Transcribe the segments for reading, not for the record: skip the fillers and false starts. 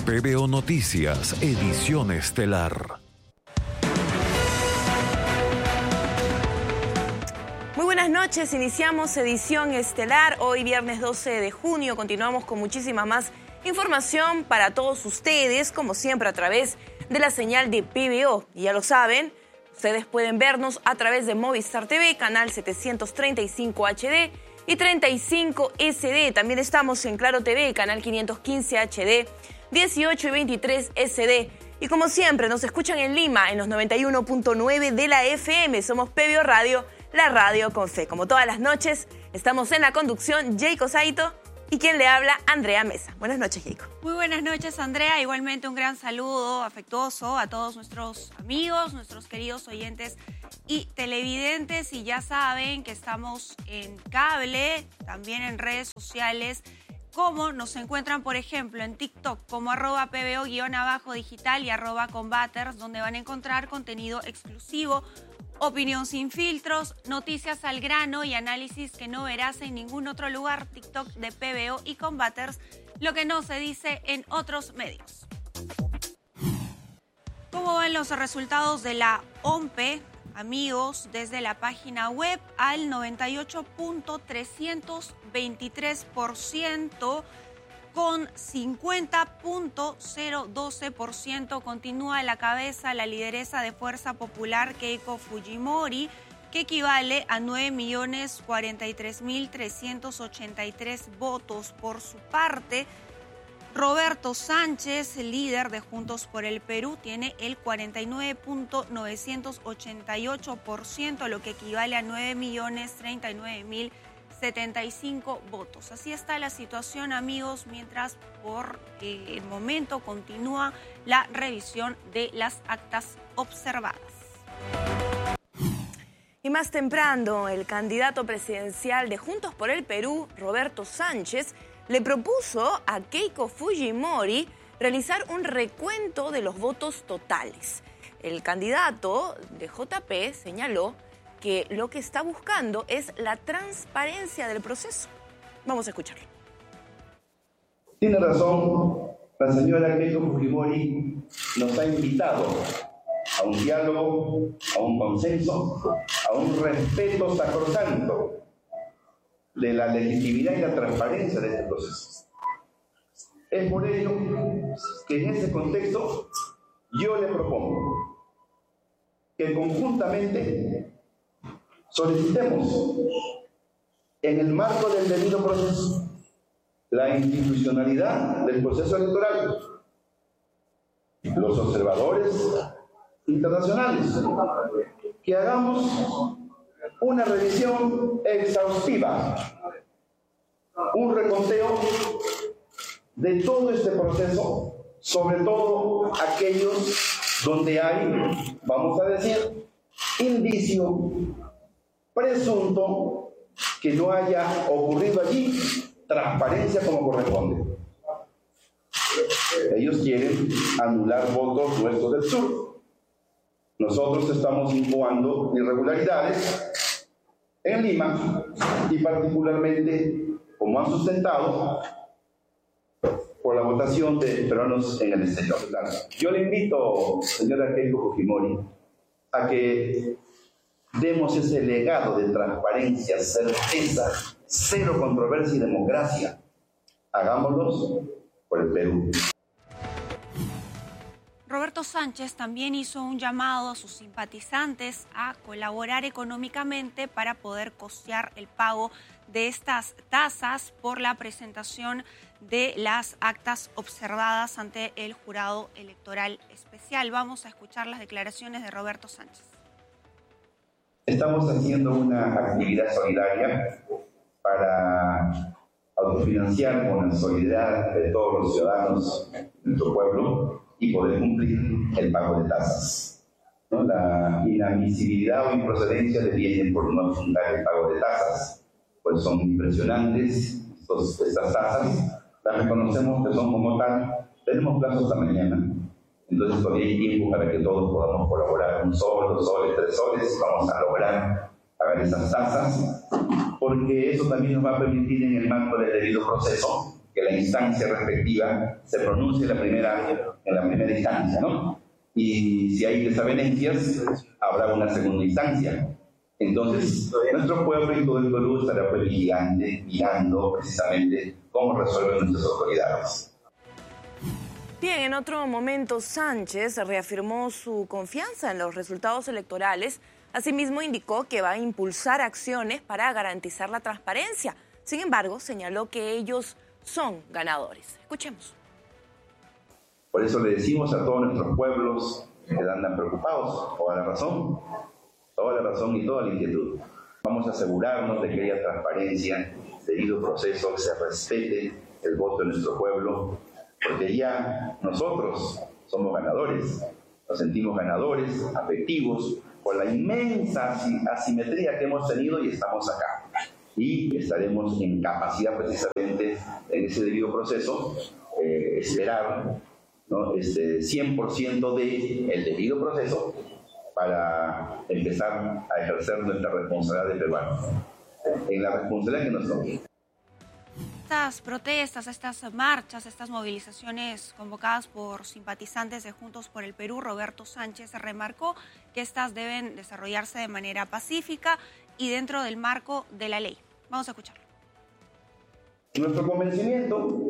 PBO Noticias, edición estelar. Muy buenas noches, iniciamos edición estelar. Hoy viernes 12 de junio continuamos con muchísima más información para todos ustedes, como siempre a través de la señal de PBO. Y ya lo saben, ustedes pueden vernos a través de Movistar TV, canal 735 HD y 35 SD. También estamos en Claro TV, canal 515 HD, 18 y 23 SD. Y como siempre, nos escuchan en Lima, en los 91.9 de la FM. Somos PBO Radio, la radio con fe. Como todas las noches, estamos en la conducción Jacob Saito y quien le habla, Andrea Mesa. Buenas noches, Jacob. Muy buenas noches, Andrea. Igualmente un gran saludo afectuoso a todos nuestros amigos, nuestros queridos oyentes y televidentes. Y ya saben que estamos en cable, también en redes sociales, como nos encuentran, por ejemplo, en TikTok como @pbo_digital y @combaters, donde van a encontrar contenido exclusivo, opinión sin filtros, noticias al grano y análisis que no verás en ningún otro lugar. TikTok de PBO y Combaters, lo que no se dice en otros medios. ¿Cómo van los resultados de la OMPE? Amigos, desde la página web al 98.323%, con 50.012% continúa a la cabeza la lideresa de Fuerza Popular Keiko Fujimori, que equivale a 9.043.383 votos. Por su parte, Roberto Sánchez, líder de Juntos por el Perú, tiene el 49.988%, lo que equivale a 9.039.075 votos. Así está la situación, amigos, mientras por el momento continúa la revisión de las actas observadas. Y más temprano, el candidato presidencial de Juntos por el Perú, Roberto Sánchez, le propuso a Keiko Fujimori realizar un recuento de los votos totales. El candidato de JP señaló que lo que está buscando es la transparencia del proceso. Vamos a escucharlo. Tiene razón, la señora Keiko Fujimori nos ha invitado a un diálogo, a un consenso, a un respeto sacrosanto de la legitimidad y la transparencia de este proceso. Es por ello que en ese contexto yo le propongo que conjuntamente solicitemos, en el marco del debido proceso, la institucionalidad del proceso electoral, los observadores internacionales, que hagamos una revisión exhaustiva, un reconteo de todo este proceso, sobre todo aquellos donde hay, vamos a decir, indicio presunto que no haya ocurrido allí transparencia como corresponde. Ellos quieren anular votos nuestros del sur. Nosotros estamos incoando irregularidades en Lima y particularmente, como han sustentado, por la votación de peruanos en el exterior. Yo le invito, señora Keiko Fujimori, a que demos ese legado de transparencia, certeza, cero controversia y democracia. Hagámoslos por el Perú. Roberto Sánchez también hizo un llamado a sus simpatizantes a colaborar económicamente para poder costear el pago de estas tasas por la presentación de las actas observadas ante el Jurado Electoral Especial. Vamos a escuchar las declaraciones de Roberto Sánchez. Estamos haciendo una actividad solidaria para autofinanciar con la solidaridad de todos los ciudadanos de nuestro pueblo y poder cumplir el pago de tasas, ¿no? La inadmisibilidad o improcedencia de bienes por no afrontar el pago de tasas, pues son impresionantes estas tasas, las reconocemos que son como tal, tenemos plazo hasta mañana, entonces todavía hay tiempo para que todos podamos colaborar, 1 sol, 2 soles, 3 soles, vamos a lograr pagar esas tasas, porque eso también nos va a permitir en el marco del debido proceso que la instancia respectiva se pronuncie en la primera instancia, ¿no? Y si hay desavenencias, habrá una segunda instancia. Entonces, nuestro pueblo y todo el Perú estará vigilante, mirando precisamente cómo resuelven nuestras autoridades. Bien, en otro momento Sánchez reafirmó su confianza en los resultados electorales. Asimismo, indicó que va a impulsar acciones para garantizar la transparencia. Sin embargo, señaló que ellos son ganadores. Escuchemos. Por eso le decimos a todos nuestros pueblos que andan preocupados, toda la razón y toda la inquietud. Vamos a asegurarnos de que haya transparencia, debido proceso, que se respete el voto de nuestro pueblo, porque ya nosotros somos ganadores, nos sentimos ganadores, afectivos, por la inmensa asimetría que hemos tenido y estamos acá. Y estaremos en capacidad precisamente en ese debido proceso, esperar, ¿no? 100% del debido proceso para empezar a ejercer nuestra responsabilidad de peruanos, en la responsabilidad que nos toca. Estas protestas, estas marchas, estas movilizaciones convocadas por simpatizantes de Juntos por el Perú, Roberto Sánchez remarcó que estas deben desarrollarse de manera pacífica y dentro del marco de la ley. Vamos a escucharlo. Nuestro convencimiento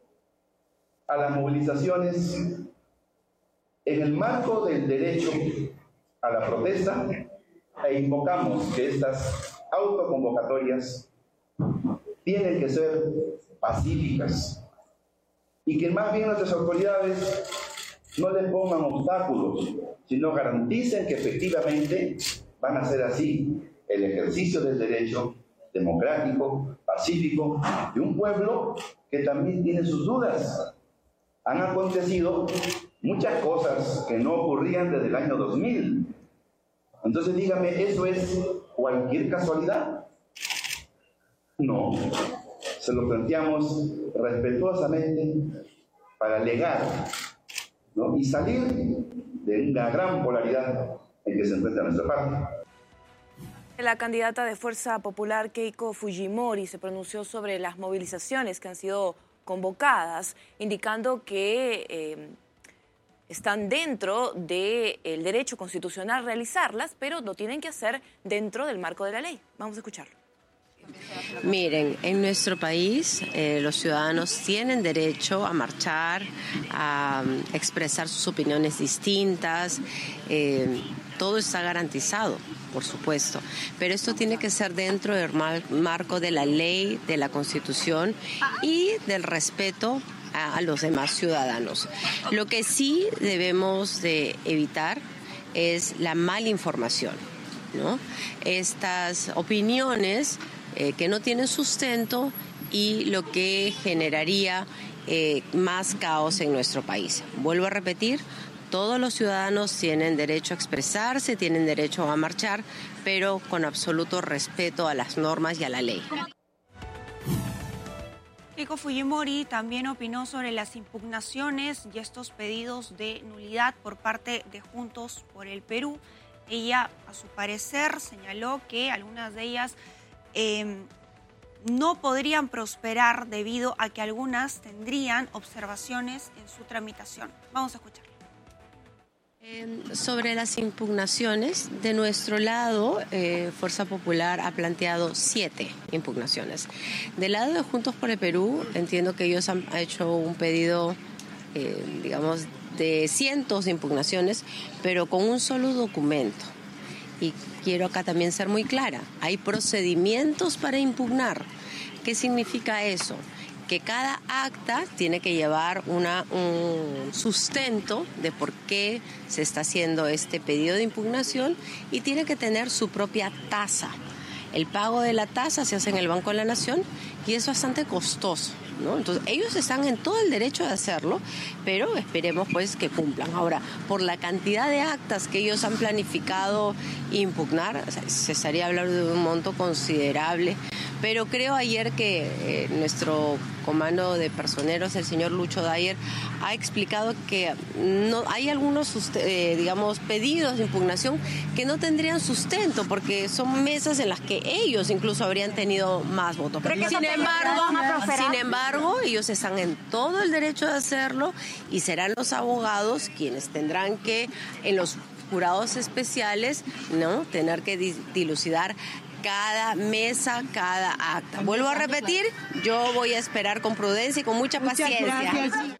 a las movilizaciones en el marco del derecho a la protesta, e invocamos que estas autoconvocatorias tienen que ser pacíficas y que más bien nuestras autoridades no les pongan obstáculos, sino garanticen que efectivamente van a hacer así el ejercicio del derecho democrático, pacífico de un pueblo que también tiene sus dudas. Han acontecido muchas cosas que no ocurrían desde el año 2000. Entonces dígame, ¿eso es cualquier casualidad? No, se lo planteamos respetuosamente para alegar, ¿no? Y salir de una gran polaridad en que se encuentra nuestra parte. La candidata de Fuerza Popular, Keiko Fujimori, se pronunció sobre las movilizaciones que han sido convocadas, indicando que están dentro del derecho constitucional realizarlas, pero lo tienen que hacer dentro del marco de la ley. Vamos a escucharlo. Miren, en nuestro país los ciudadanos tienen derecho a marchar, a expresar sus opiniones distintas, todo está garantizado, por supuesto, pero esto tiene que ser dentro del marco de la ley, de la Constitución y del respeto a los demás ciudadanos. Lo que sí debemos de evitar es la malinformación, ¿no? Estas opiniones que no tienen sustento y lo que generaría más caos en nuestro país. Vuelvo a repetir, todos los ciudadanos tienen derecho a expresarse, tienen derecho a marchar, pero con absoluto respeto a las normas y a la ley. Keiko Fujimori también opinó sobre las impugnaciones y estos pedidos de nulidad por parte de Juntos por el Perú. Ella, a su parecer, señaló que algunas de ellas no podrían prosperar debido a que algunas tendrían observaciones en su tramitación. Vamos a escucharlo. Sobre las impugnaciones, de nuestro lado, Fuerza Popular ha planteado 7 impugnaciones. Del lado de Juntos por el Perú, entiendo que ellos han hecho un pedido, de cientos de impugnaciones, pero con un solo documento. Y quiero acá también ser muy clara, hay procedimientos para impugnar. ¿Qué significa eso? Que cada acta tiene que llevar un sustento de por qué se está haciendo este pedido de impugnación y tiene que tener su propia tasa. El pago de la tasa se hace en el Banco de la Nación y es bastante costoso, ¿no? Entonces, ellos están en todo el derecho de hacerlo, pero esperemos pues que cumplan. Ahora, por la cantidad de actas que ellos han planificado impugnar, se estaría hablando de un monto considerable, pero creo ayer que nuestro comando de personeros, el señor Lucho Dyer, ha explicado que no hay algunos pedidos de impugnación que no tendrían sustento, porque son mesas en las que ellos incluso habrían tenido más votos. Sin embargo, ellos están en todo el derecho de hacerlo y serán los abogados quienes tendrán que, en los jurados especiales, ¿no?, tener que dilucidar cada mesa, cada acta. Vuelvo a repetir, yo voy a esperar con prudencia y con mucha paciencia. Gracias.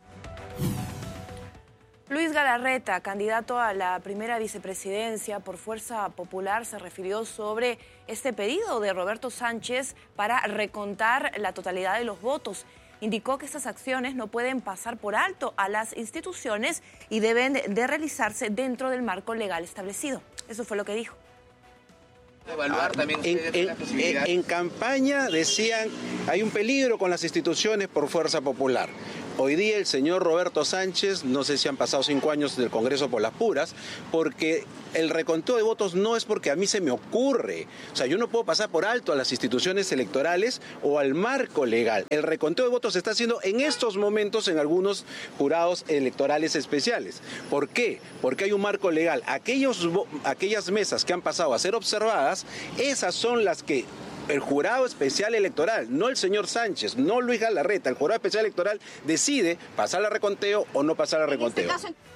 Luis Galarreta, candidato a la primera vicepresidencia por Fuerza Popular, se refirió sobre este pedido de Roberto Sánchez para recontar la totalidad de los votos. Indicó que estas acciones no pueden pasar por alto a las instituciones y deben de realizarse dentro del marco legal establecido. Eso fue lo que dijo. Evaluar también en campaña decían hay un peligro con las instituciones por Fuerza Popular. Hoy día el señor Roberto Sánchez, no sé si han pasado 5 años del Congreso por las puras, porque el reconteo de votos no es porque a mí se me ocurre. O sea, yo no puedo pasar por alto a las instituciones electorales o al marco legal. El reconteo de votos se está haciendo en estos momentos en algunos jurados electorales especiales. ¿Por qué? Porque hay un marco legal. Aquellas mesas que han pasado a ser observadas, esas son las que el jurado especial electoral, no el señor Sánchez, no Luis Galarreta, el jurado especial electoral decide pasar al reconteo o no pasar al reconteo.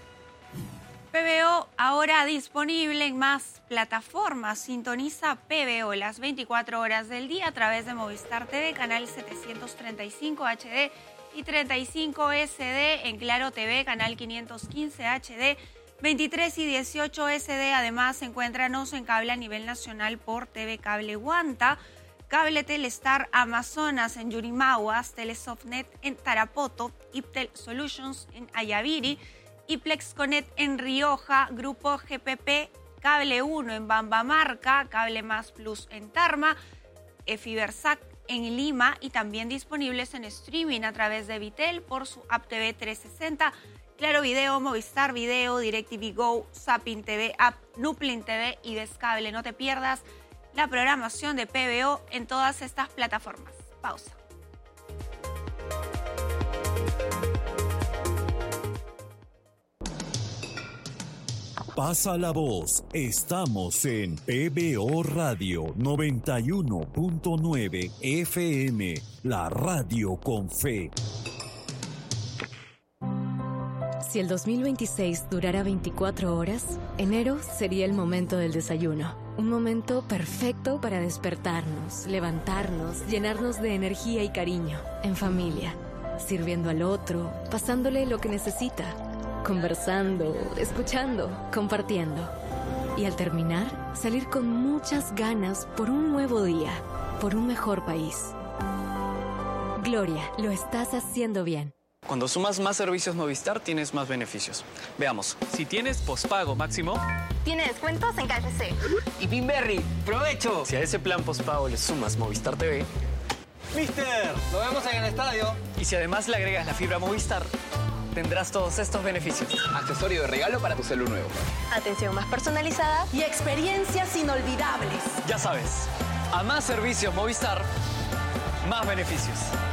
PBO ahora disponible en más plataformas. Sintoniza PBO las 24 horas del día a través de Movistar TV, canal 735 HD y 35 SD, en Claro TV, canal 515 HD, 23 y 18 SD. Además, encuéntranos en cable a nivel nacional por TV Cable Guanta, Cable Telestar Amazonas en Yurimaguas, Telesofnet en Tarapoto, Iptel Solutions en Ayaviri, Iplexconet en Rioja, Grupo GPP, Cable 1 en Bambamarca, Cable Más Plus en Tarma, Fibersac en Lima, y también disponibles en streaming a través de Vitel por su App TV 360, Claro Video, Movistar Video, DirecTV Go, Zapping TV App, Nuplin TV y Descable. No te pierdas la programación de PBO en todas estas plataformas. Pausa. Pasa la voz. Estamos en PBO Radio 91.9 FM, la radio con fe. Si el 2026 durara 24 horas, enero sería el momento del desayuno. Un momento perfecto para despertarnos, levantarnos, llenarnos de energía y cariño, en familia, sirviendo al otro, pasándole lo que necesita, conversando, escuchando, compartiendo. Y al terminar, salir con muchas ganas por un nuevo día, por un mejor país. Gloria, lo estás haciendo bien. Cuando sumas más servicios Movistar, tienes más beneficios. Veamos, si tienes pospago máximo... Tiene descuentos en KFC. Y Pinberry, ¡provecho! Si a ese plan pospago le sumas Movistar TV... ¡Mister! ¡Nos vemos en el estadio! Y si además le agregas la fibra Movistar, tendrás todos estos beneficios. Accesorio de regalo para tu celu nuevo. Atención más personalizada y experiencias inolvidables. Ya sabes, a más servicios Movistar, más beneficios.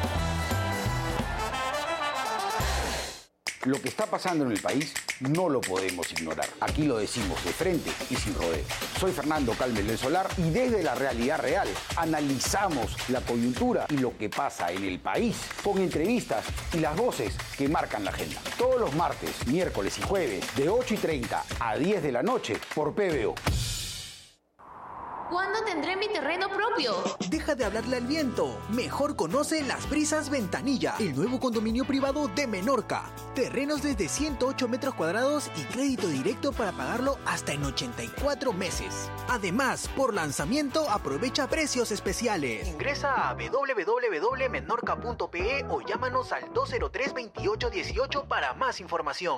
Lo que está pasando en el país no lo podemos ignorar. Aquí lo decimos de frente y sin rodeo. Soy Fernando Calmel del Solar y desde la realidad real analizamos la coyuntura y lo que pasa en el país con entrevistas y las voces que marcan la agenda. Todos los martes, miércoles y jueves de 8:30 a 10 de la noche por PBO. ¿Cuándo tendré mi terreno propio? Deja de hablarle al viento. Mejor conoce Las Brisas Ventanilla, el nuevo condominio privado de Menorca. Terrenos desde 108 metros cuadrados y crédito directo para pagarlo hasta en 84 meses. Además, por lanzamiento aprovecha precios especiales. Ingresa a www.menorca.pe o llámanos al 203-2818 para más información.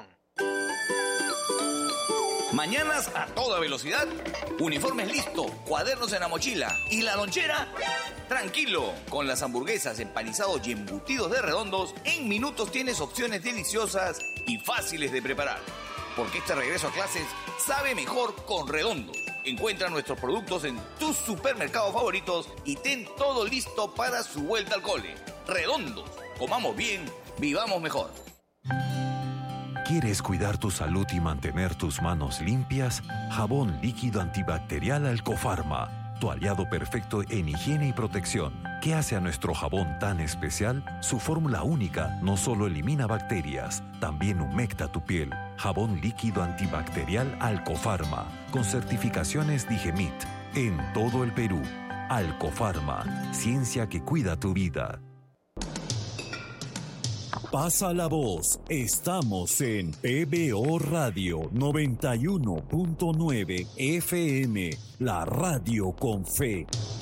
Mañanas a toda velocidad, uniformes listo, cuadernos en la mochila y la lonchera. Tranquilo, con las hamburguesas, empanizados y embutidos de Redondos, en minutos tienes opciones deliciosas y fáciles de preparar. Porque este regreso a clases sabe mejor con Redondos. Encuentra nuestros productos en tus supermercados favoritos y ten todo listo para su vuelta al cole. Redondos. Comamos bien, vivamos mejor. ¿Quieres cuidar tu salud y mantener tus manos limpias? Jabón líquido antibacterial Alcofarma, tu aliado perfecto en higiene y protección. ¿Qué hace a nuestro jabón tan especial? Su fórmula única no solo elimina bacterias, también humecta tu piel. Jabón líquido antibacterial Alcofarma, con certificaciones Digemit, en todo el Perú. Alcofarma, ciencia que cuida tu vida. Pasa la voz. Estamos en PBO Radio 91.9 FM, la radio con fe.